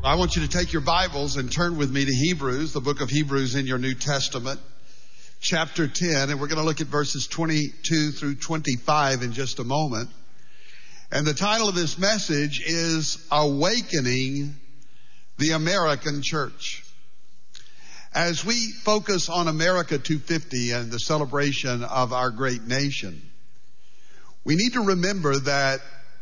I want you to take your Bibles and turn with me to Hebrews, the book of Hebrews in your New Testament, chapter 10, and we're going to look at verses 22 through 25 in just a moment. And the title of this message is Awakening the American Church. As we focus on America 250 and the celebration of our great nation, we need to remember that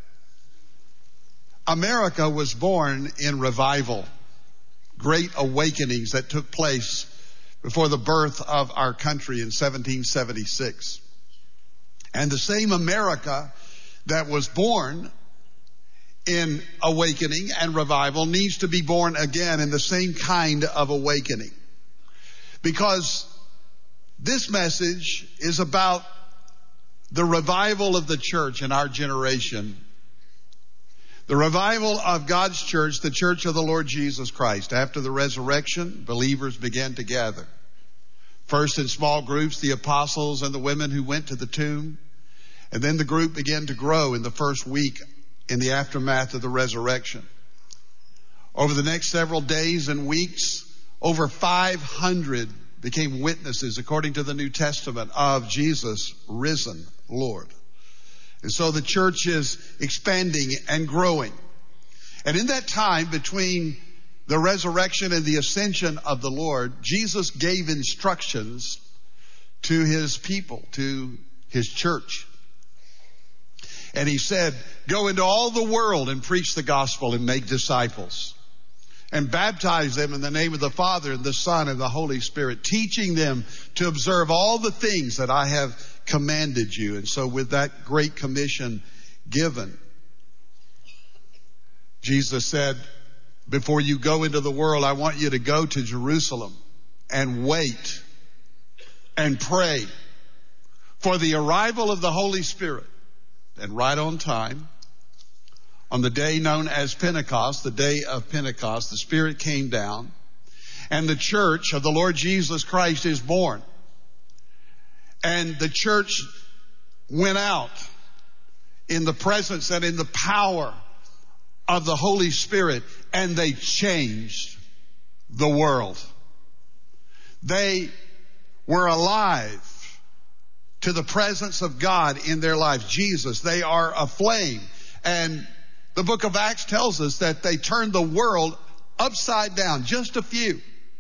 America was born in revival, great awakenings that took place before the birth of our country in 1776. And the same America that was born in awakening and revival needs to be born again in the same kind of awakening. Because this message is about the revival of the church in our generation. The revival of God's church, the church of the Lord Jesus Christ. After the resurrection, believers began to gather. First in small groups, the apostles and the women who went to the tomb. And then the group began to grow in the first week in the aftermath of the resurrection. Over the next several days and weeks, over 500 became witnesses, according to the New Testament, of Jesus risen Lord. And so the church is expanding and growing. And in that time between the resurrection and the ascension of the Lord, Jesus gave instructions to his people, to his church. And he said, go into all the world and preach the gospel and make disciples. And baptize them in the name of the Father and the Son and the Holy Spirit, teaching them to observe all the things that I have commanded you. And so with that great commission given, Jesus said, before you go into the world, I want you to go to Jerusalem and wait and pray for the arrival of the Holy Spirit. And right on time, on the day known as Pentecost, the day of Pentecost, the Spirit came down and the church of the Lord Jesus Christ is born. And the church went out in the presence and in the power of the Holy Spirit, and they changed the world. They were alive to the presence of God in their lives. Jesus, they are aflame. And the book of Acts tells us that they turned the world upside down. Just a few,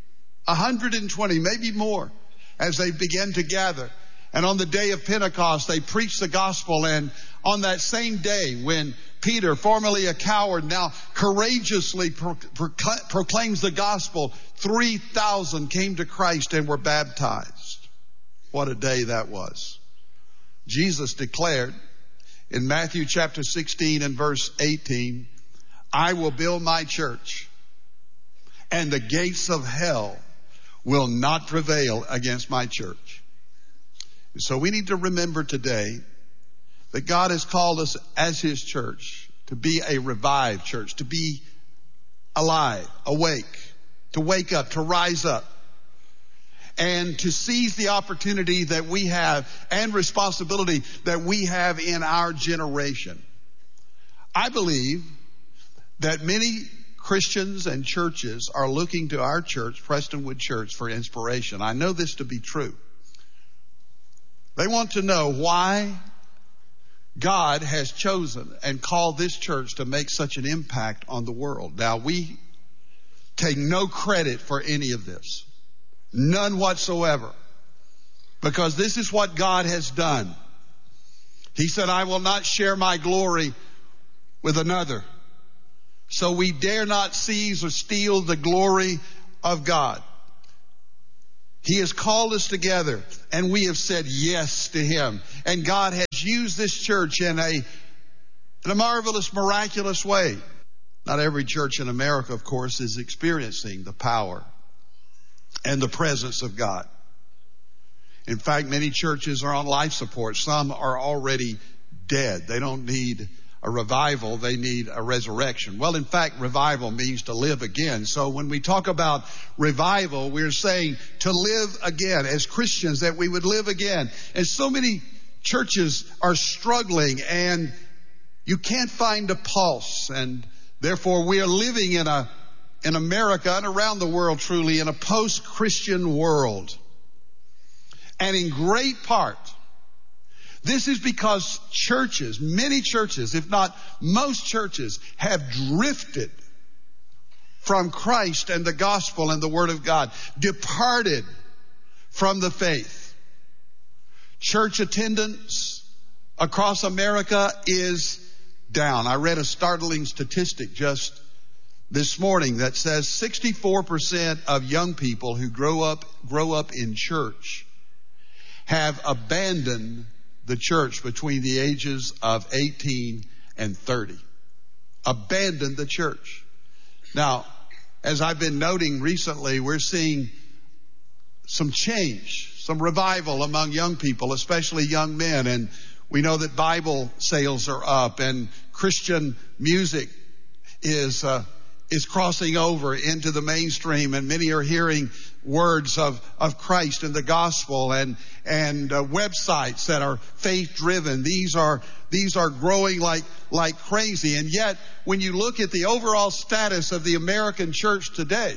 120, maybe more, as they began to gather. And on the day of Pentecost, they preached the gospel. And on that same day, when Peter, formerly a coward, now courageously proclaims the gospel, 3,000 came to Christ and were baptized. What a day that was. Jesus declared in Matthew chapter 16 and verse 18, I will build my church, and the gates of hell will not prevail against my church. So we need to remember today that God has called us as his church to be a revived church, to be alive, awake, to wake up, to rise up, and to seize the opportunity that we have and responsibility that we have in our generation. I believe that many Christians and churches are looking to our church, Prestonwood Church, for inspiration. I know this to be true. They want to know why God has chosen and called this church to make such an impact on the world. Now, we take no credit for any of this. None whatsoever. Because this is what God has done. He said, I will not share my glory with another. So we dare not seize or steal the glory of God. He has called us together, and we have said yes to him. And God has used this church in a marvelous, miraculous way. Not every church in America, of course, is experiencing the power and the presence of God. In fact, many churches are on life support. Some are already dead. They don't need a revival, they need a resurrection. Well, in fact, revival means to live again. So when we talk about revival, we're saying to live again. As Christians, that we would live again. And so many churches are struggling, and you can't find a pulse. And therefore, we are living in a in America and around the world truly in a post-Christian world. And in great part, this is because churches, many churches, if not most churches, have drifted from Christ and the gospel and the Word of God, departed from the faith. Church attendance across America is down. I read a startling statistic just this morning that says 64% of young people who grow up in church have abandoned the church between the ages of 18 and 30. Abandoned the church. Now, as I've been noting recently, we're seeing some change, some revival among young people, especially young men. And we know that Bible sales are up and Christian music is crossing over into the mainstream, and many are hearing words of Christ and the gospel, and websites that are faith driven. These are growing like crazy. And yet, when you look at the overall status of the American church today,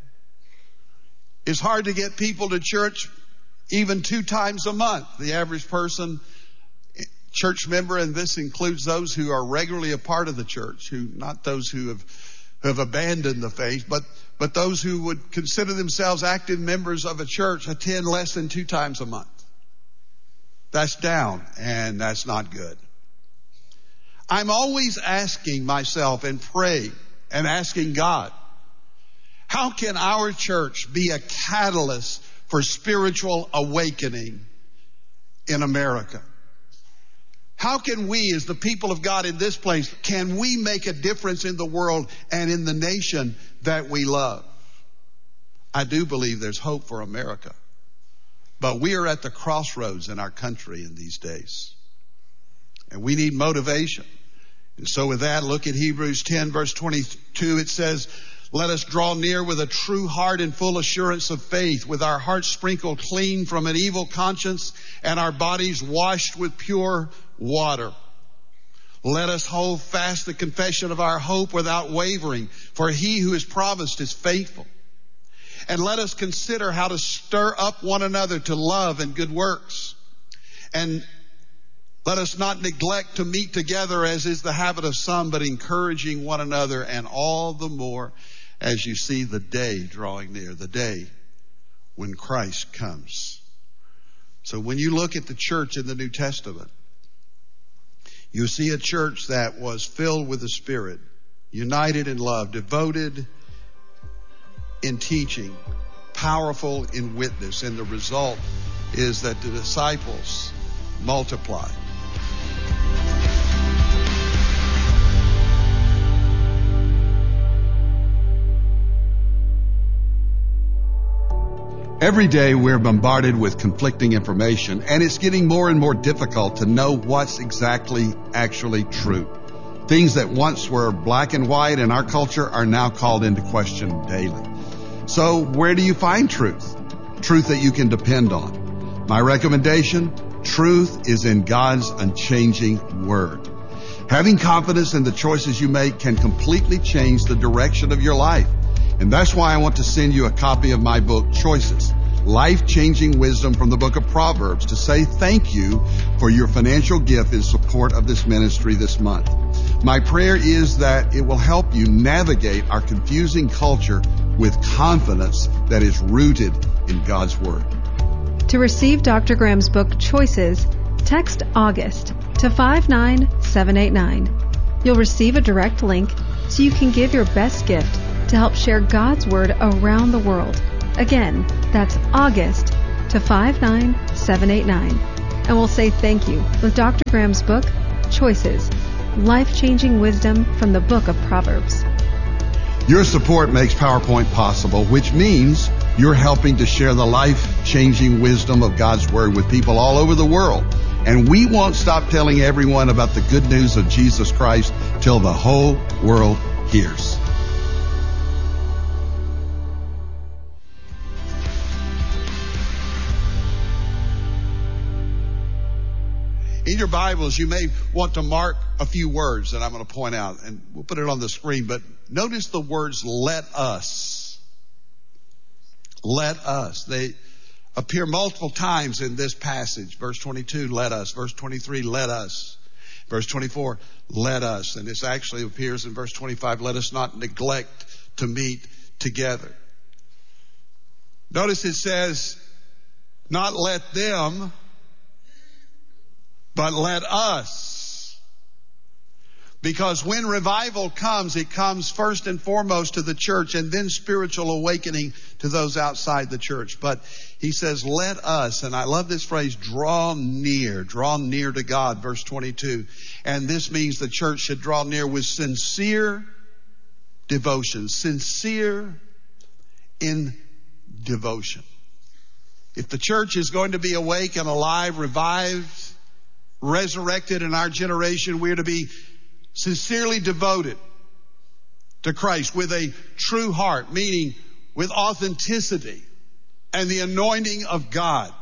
it's hard to get people to church even 2 times a month. The average person, church member, and this includes those who are regularly a part of the church, not those who have abandoned the faith, but those who would consider themselves active members of a church attend less than 2 times a month. That's down, and that's not good. I'm always asking myself and praying and asking God, how can our church be a catalyst for spiritual awakening in America? How can we, as the people of God in this place, can we make a difference in the world and in the nation that we love? I do believe there's hope for America. But we are at the crossroads in our country in these days. And we need motivation. And so with that, look at Hebrews 10, verse 22. It says, let us draw near with a true heart and full assurance of faith, with our hearts sprinkled clean from an evil conscience and our bodies washed with pure water. Let us hold fast the confession of our hope without wavering, for he who has promised is faithful. And let us consider how to stir up one another to love and good works. And let us not neglect to meet together, as is the habit of some, but encouraging one another, and all the more as you see the day drawing near, the day when Christ comes. So when you look at the church in the New Testament, you see a church that was filled with the Spirit, united in love, devoted in teaching, powerful in witness. And the result is that the disciples multiplied. Every day we're bombarded with conflicting information, and it's getting more and more difficult to know what's actually true. Things that once were black and white in our culture are now called into question daily. So where do you find truth? Truth that you can depend on. My recommendation, truth is in God's unchanging Word. Having confidence in the choices you make can completely change the direction of your life. And that's why I want to send you a copy of my book, Choices, Life-Changing Wisdom from the Book of Proverbs, to say thank you for your financial gift in support of this ministry this month. My prayer is that it will help you navigate our confusing culture with confidence that is rooted in God's Word. To receive Dr. Graham's book, Choices, text August to 59789. You'll receive a direct link so you can give your best gift to help share God's Word around the world. Again, that's August to 59789. And we'll say thank you with Dr. Graham's book, Choices, Life-Changing Wisdom from the Book of Proverbs. Your support makes PowerPoint possible, which means you're helping to share the life-changing wisdom of God's Word with people all over the world. And we won't stop telling everyone about the good news of Jesus Christ till the whole world hears. In your Bibles, you may want to mark a few words that I'm going to point out, and we'll put it on the screen, but notice the words, let us. Let us. They appear multiple times in this passage. Verse 22, let us. Verse 23, let us. Verse 24, let us. And this actually appears in verse 25, let us not neglect to meet together. Notice it says, not let them, but let us. Because when revival comes, it comes first and foremost to the church and then spiritual awakening to those outside the church. But he says, let us, and I love this phrase, draw near to God, verse 22. And this means the church should draw near with sincere devotion, sincere in devotion. If the church is going to be awake and alive, revived, resurrected in our generation, we are to be sincerely devoted to Christ with a true heart, meaning with authenticity and the anointing of God.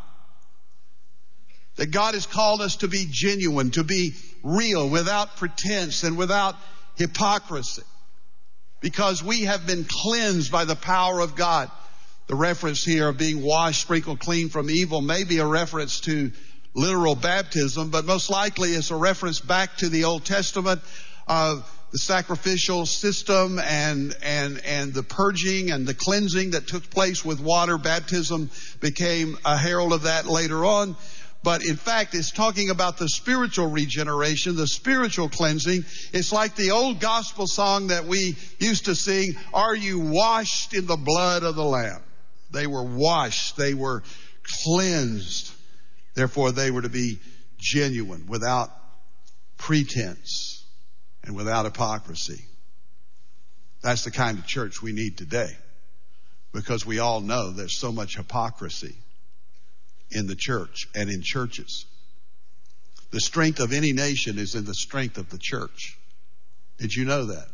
That God has called us to be genuine, to be real, without pretense and without hypocrisy, because we have been cleansed by the power of God. The reference here of being washed, sprinkled clean from evil may be a reference to literal baptism, but most likely it's a reference back to the Old Testament of the sacrificial system and the purging and the cleansing that took place with water. Baptism became a herald of that later on. But in fact, it's talking about the spiritual regeneration, the spiritual cleansing. It's like the old gospel song that we used to sing, "Are you washed in the blood of the Lamb?" They were washed. They were cleansed. Therefore, they were to be genuine, without pretense and without hypocrisy. That's the kind of church we need today, because we all know there's so much hypocrisy in the church and in churches. The strength of any nation is in the strength of the church. Did you know that?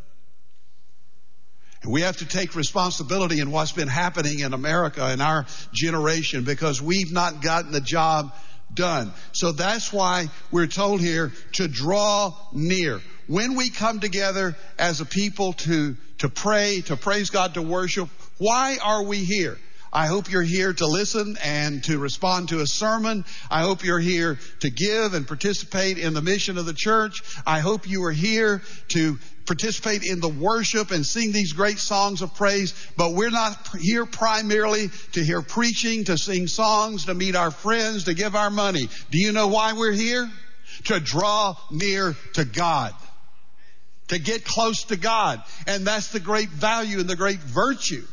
And we have to take responsibility in what's been happening in America in our generation, because we've not gotten the job done. So that's why we're told here to draw near. When we come together as a people to pray, to praise God, to worship, why are we here? I hope you're here to listen and to respond to a sermon. I hope you're here to give and participate in the mission of the church. I hope you are here to participate in the worship and sing these great songs of praise. But we're not here primarily to hear preaching, to sing songs, to meet our friends, to give our money. Do you know why we're here? To draw near to God. To get close to God. And that's the great value and the great virtue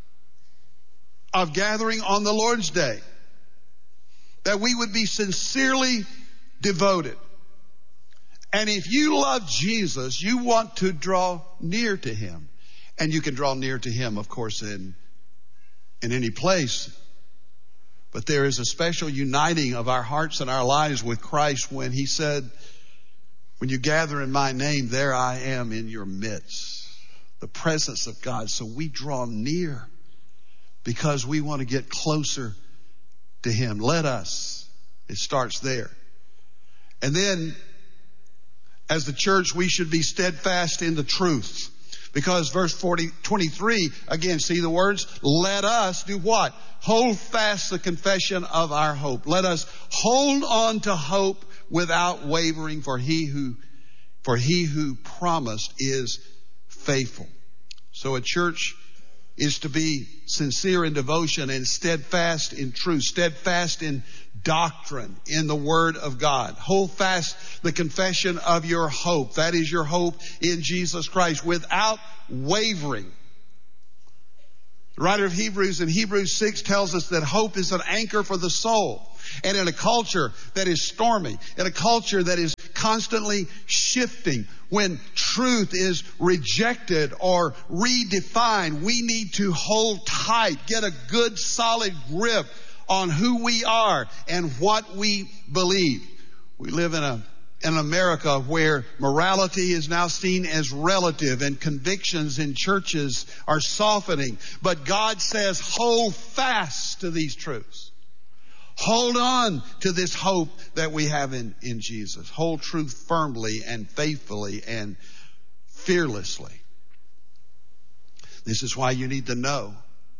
of gathering on the Lord's Day. That we would be sincerely devoted. And if you love Jesus, you want to draw near to Him. And you can draw near to Him, of course, in any place. But there is a special uniting of our hearts and our lives with Christ when He said, "When you gather in my name, there I am in your midst." The presence of God. So we draw near because we want to get closer to Him. Let us. It starts there. And then, as the church, we should be steadfast in the truth. Because verse 23, again, see the words? Let us do what? Hold fast the confession of our hope. Let us hold on to hope without wavering, for he who promised is faithful. So a church is to be sincere in devotion and steadfast in truth, steadfast in doctrine, in the Word of God. Hold fast the confession of your hope. That is your hope in Jesus Christ, without wavering. The writer of Hebrews in Hebrews 6 tells us that hope is an anchor for the soul. And in a culture that is stormy, in a culture that is constantly shifting, when truth is rejected or redefined, we need to hold tight, get a good solid grip on who we are and what we believe. We live in America where morality is now seen as relative and convictions in churches are softening. But God says, hold fast to these truths. Hold on to this hope that we have in Jesus. Hold truth firmly and faithfully and fearlessly. This is why you need to know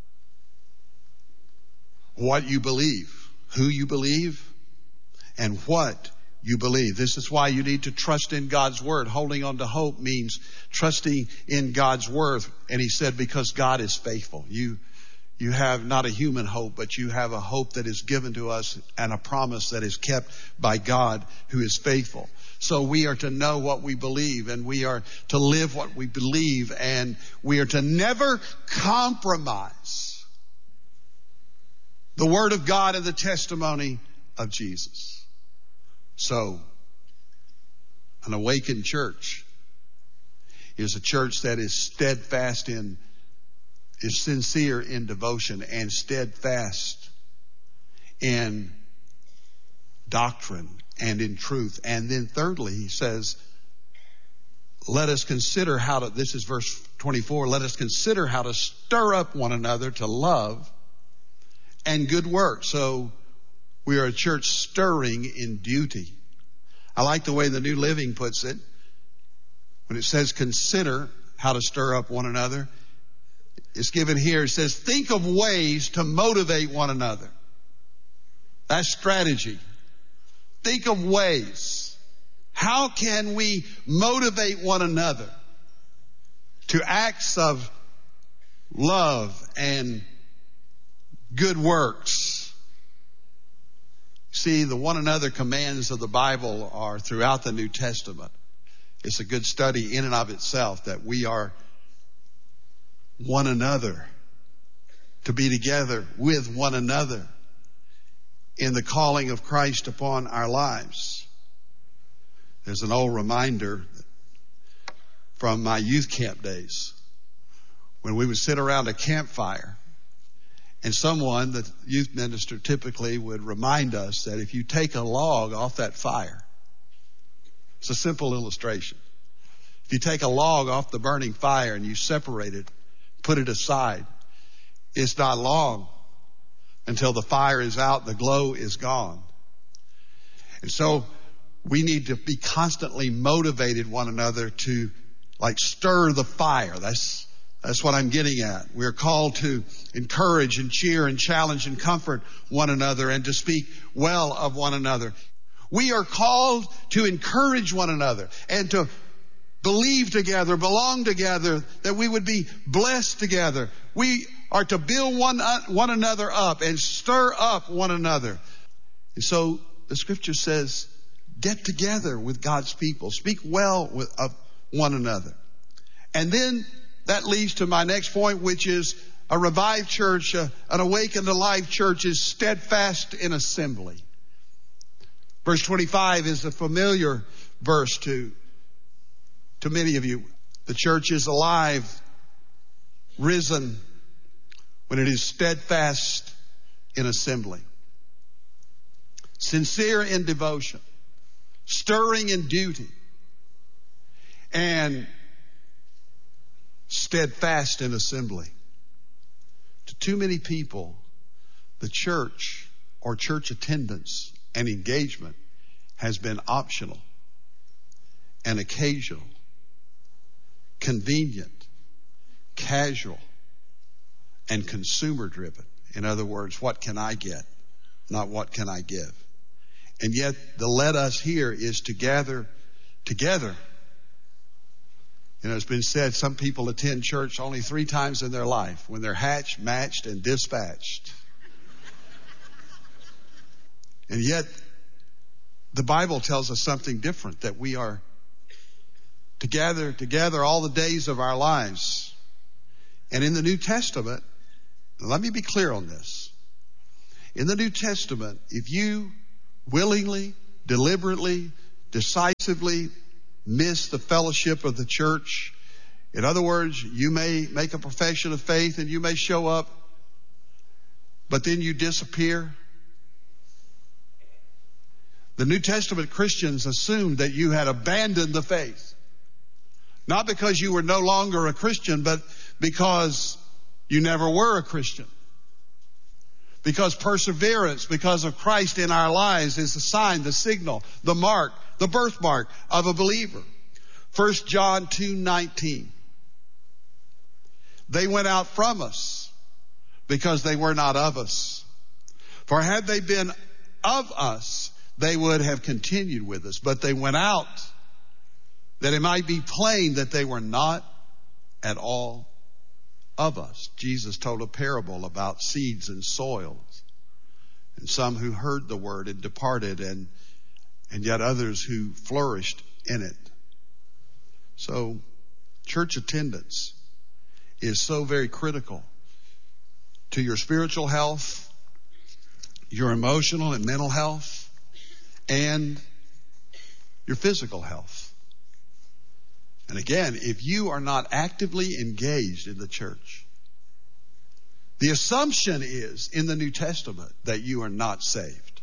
what you believe, who you believe, and what you believe. This is why you need to trust in God's word. Holding on to hope means trusting in God's word. And he said, because God is faithful. You have not a human hope, but you have a hope that is given to us and a promise that is kept by God who is faithful. So we are to know what we believe, and we are to live what we believe, and we are to never compromise the word of God and the testimony of Jesus. So, an awakened church is a church that is steadfast is sincere in devotion and steadfast in doctrine and in truth. And then thirdly, he says, let us consider this is verse 24, let us consider how to stir up one another to love and good work. So we are a church stirring in duty. I like the way the New Living puts it. When it says consider how to stir up one another, it's given here. It says think of ways to motivate one another. That's strategy. Think of ways. How can we motivate one another to acts of love and good works? See, the one another commands of the Bible are throughout the New Testament. It's a good study in and of itself that we are one another, to be together with one another in the calling of Christ upon our lives. There's an old reminder from my youth camp days when we would sit around a campfire, and someone, the youth minister typically, would remind us that if you take a log off that fire, it's a simple illustration. If you take a log off the burning fire and you separate it, put it aside, it's not long until the fire is out, the glow is gone. And so we need to be constantly motivated one another to stir the fire. That's what I'm getting at. We're called to encourage and cheer and challenge and comfort one another and to speak well of one another. We are called to encourage one another and to believe together, belong together, that we would be blessed together. We are to build one another up and stir up one another. And so the scripture says, get together with God's people. Speak well of one another. And then that leads to my next point, which is a revived church, an awakened alive church is steadfast in assembly. Verse 25 is a familiar verse to many of you. The church is alive, risen, when it is steadfast in assembly. Sincere in devotion, stirring in duty, and steadfast in assembly. To too many people, the church or church attendance and engagement has been optional and occasional, convenient, casual, and consumer driven. In other words, what can I get? Not what can I give? And yet the let us here is to gather together. It's been said some people attend church only 3 times in their life: when they're hatched, matched, and dispatched. And yet the Bible tells us something different, that we are to gather together all the days of our lives. And in the New Testament, let me be clear on this. In the New Testament, if you willingly, deliberately, decisively miss the fellowship of the church, in other words, you may make a profession of faith and you may show up, but then you disappear. The New Testament Christians assumed that you had abandoned the faith. Not because you were no longer a Christian, but because you never were a Christian. Because perseverance, because of Christ in our lives, is the sign, the signal, the mark, the birthmark of a believer. 1 John 2:19. They went out from us because they were not of us. For had they been of us, they would have continued with us. But they went out that it might be plain that they were not at all of us. Jesus told a parable about seeds and soils, and some who heard the word and departed, and yet others who flourished in it. So church attendance is so very critical to your spiritual health, your emotional and mental health, and your physical health. And again, if you are not actively engaged in the church, the assumption is in the New Testament that you are not saved.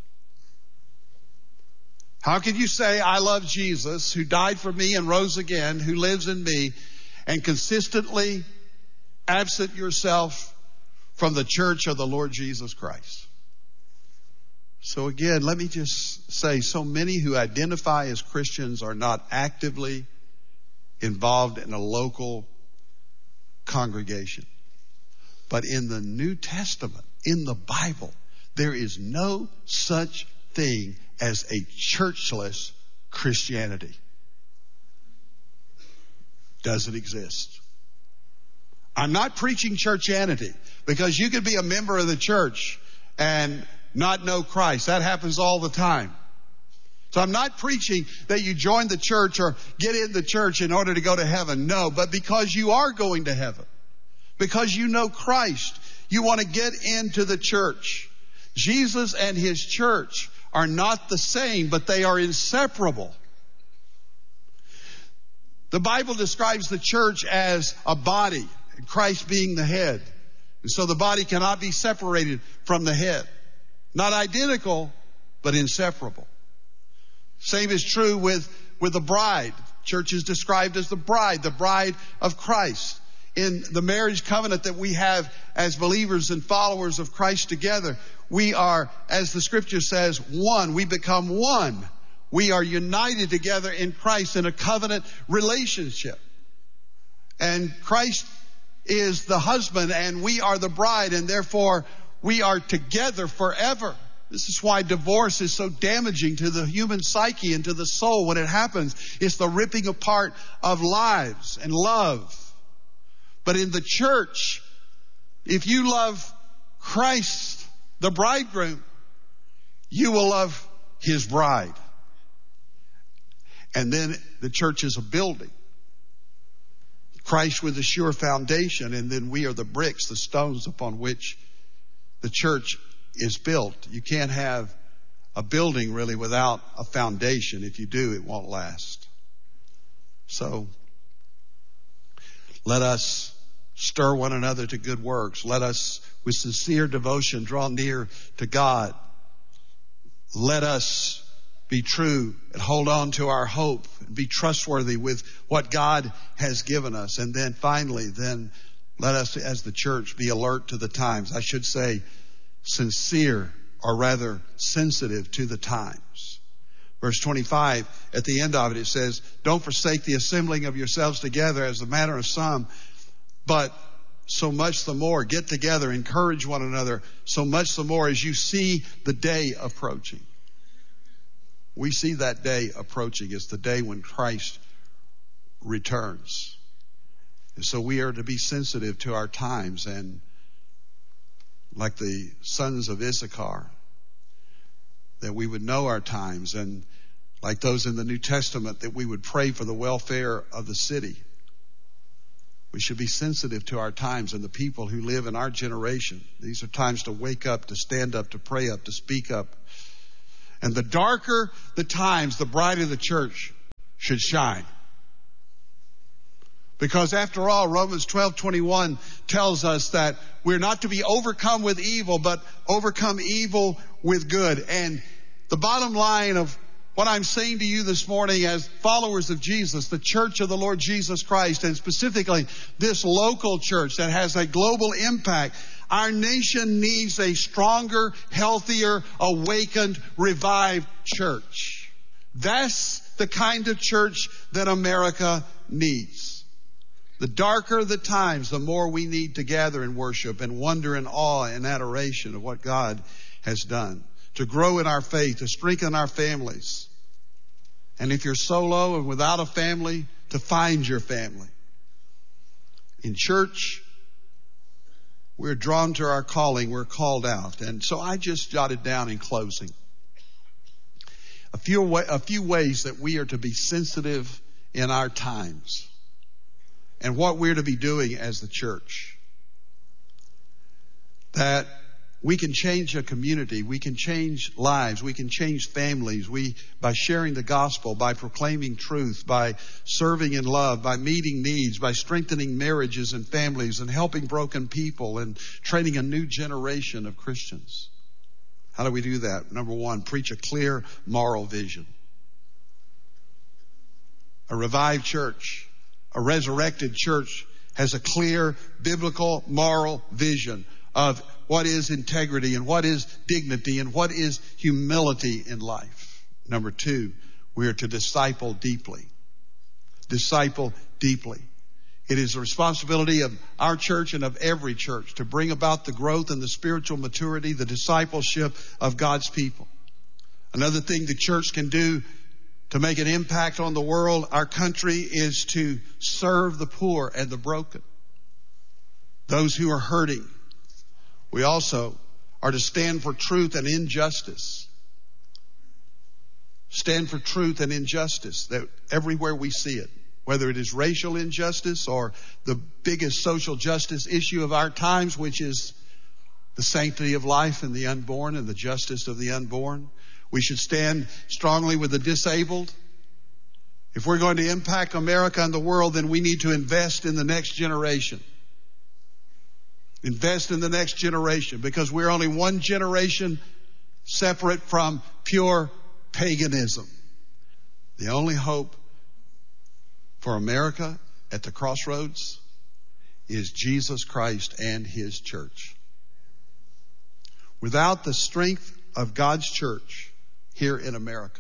How can you say, I love Jesus, who died for me and rose again, who lives in me, and consistently absent yourself from the church of the Lord Jesus Christ? So again, let me just say, so many who identify as Christians are not actively involved in a local congregation. But in the New Testament, in the Bible, there is no such thing as a churchless Christianity. Doesn't exist. I'm not preaching churchianity, because you could be a member of the church and not know Christ. That happens all the time. So I'm not preaching that you join the church or get in the church in order to go to heaven. No, but because you are going to heaven, because you know Christ, you want to get into the church. Jesus and his church are not the same, but they are inseparable. The Bible describes the church as a body, Christ being the head. And so the body cannot be separated from the head. Not identical, but inseparable. Same is true with the bride. Church is described as the bride of Christ. In the marriage covenant that we have as believers and followers of Christ together, we are, as the scripture says, one. We become one. We are united together in Christ in a covenant relationship. And Christ is the husband and we are the bride, and therefore we are together forever. This is why divorce is so damaging to the human psyche and to the soul when it happens. It's the ripping apart of lives and love. But in the church, if you love Christ, the bridegroom, you will love his bride. And then the church is a building. Christ with a sure foundation, and then we are the bricks, the stones upon which the church is built. You can't have a building really without a foundation. If you do, it won't last. So let us stir one another to good works. Let us, with sincere devotion, draw near to God. Let us be true and hold on to our hope and be trustworthy with what God has given us. And then finally, let us as the church be alert to the times. I should say sincere, or rather sensitive to the times. Verse 25, at the end of it, it says, don't forsake the assembling of yourselves together as the manner of some, but so much the more, get together, encourage one another, so much the more as you see the day approaching. We see that day approaching. It's the day when Christ returns. And so we are to be sensitive to our times, and like the sons of Issachar, that we would know our times, and like those in the New Testament, that we would pray for the welfare of the city. We should be sensitive to our times and the people who live in our generation. These are times to wake up, to stand up, to pray up, to speak up. And the darker the times, the brighter the church should shine. Because after all, Romans 12:21 tells us that we're not to be overcome with evil, but overcome evil with good. And the bottom line of what I'm saying to you this morning as followers of Jesus, the church of the Lord Jesus Christ, and specifically this local church that has a global impact, Our nation needs a stronger, healthier, awakened, revived church. That's the kind of church that America needs. The darker the times, the more we need to gather and worship and wonder and awe and adoration of what God has done. To grow in our faith, to strengthen our families. And if you're solo and without a family, to find your family. In church, we're drawn to our calling. We're called out. And so I just jotted down in closing a few ways that we are to be sensitive in our times and what we're to be doing as the church. That we can change a community. We can change lives. We can change families. By sharing the gospel, by proclaiming truth, by serving in love, by meeting needs, by strengthening marriages and families and helping broken people and training a new generation of Christians. How do we do that? Number one, preach a clear moral vision. A revived church, a resurrected church has a clear biblical moral vision of what is integrity and what is dignity and what is humility in life. Number two, we are to disciple deeply. Disciple deeply. It is the responsibility of our church and of every church to bring about the growth and the spiritual maturity, the discipleship of God's people. Another thing the church can do to make an impact on the world, our country, is to serve the poor and the broken, those who are hurting. We also are to stand for truth and injustice. Stand for truth and injustice that everywhere we see it, whether it is racial injustice or the biggest social justice issue of our times, which is the sanctity of life and the unborn and the justice of the unborn. We should stand strongly with the disabled. If we're going to impact America and the world, then we need to invest in the next generation. Invest in the next generation, because we're only one generation separate from pure paganism. The only hope for America at the crossroads is Jesus Christ and His church. Without the strength of God's church here in America,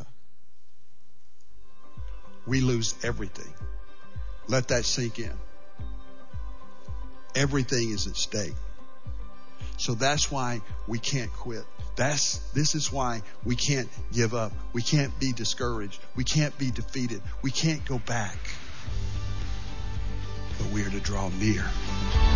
we lose everything. Let that sink in. Everything is at stake. So that's why we can't quit. This is why we can't give up. We can't be discouraged. We can't be defeated. We can't go back. But we are to draw near.